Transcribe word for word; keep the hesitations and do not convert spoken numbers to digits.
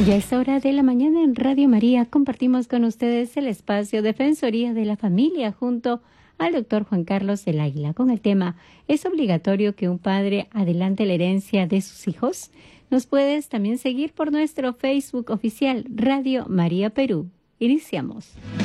Ya es hora de la mañana en Radio María. Compartimos con ustedes el espacio Defensoría de la Familia junto al doctor Juan Carlos del Águila con el tema ¿es obligatorio que un padre adelante la herencia de sus hijos? Nos puedes también seguir por nuestro Facebook oficial Radio María Perú. Iniciamos.